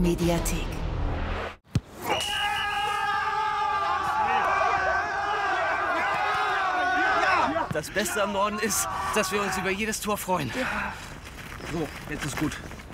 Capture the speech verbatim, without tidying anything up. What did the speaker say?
Mediathek. Das Beste am Norden ist, dass wir uns über jedes Tor freuen. So, jetzt ist gut.